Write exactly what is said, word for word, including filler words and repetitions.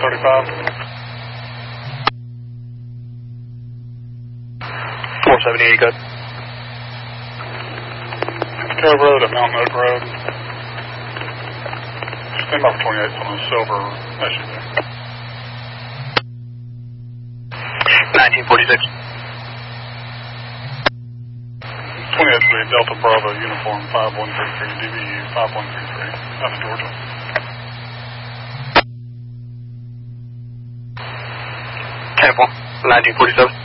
thirty-five. four seventy-eight, good. Cove Road at Mountain Oak Road. Stand by for twenty-eight on a silver S U V. nineteen forty-six. twenty-eight three Delta Bravo Uniform five one three three D B U five one three three out of Georgia. ten four, nineteen forty-seven.